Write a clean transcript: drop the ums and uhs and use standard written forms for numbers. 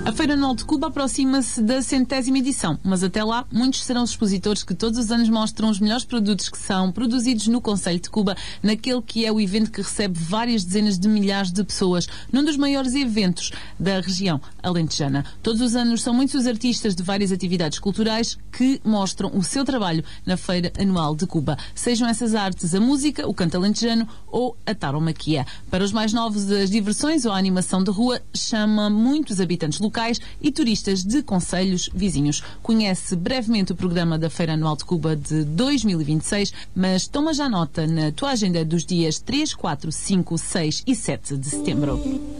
A Feira Anual de Cuba aproxima-se da 100ª edição, mas até lá muitos serão os expositores que todos os anos mostram os melhores produtos que são produzidos no Concelho de Cuba, naquele que é o evento que recebe várias dezenas de milhares de pessoas, num dos maiores eventos da região alentejana. Todos os anos são muitos os artistas de várias atividades culturais que mostram o seu trabalho na Feira Anual de Cuba. Sejam essas artes a música, o canto alentejano ou a tauromaquia. Para os mais novos, as diversões ou a animação de rua chama muitos habitantes locais e turistas de concelhos vizinhos. Conhece brevemente o programa da Feira Anual de Cuba de 2026, mas toma já nota na tua agenda dos dias 3, 4, 5, 6 e 7 de setembro.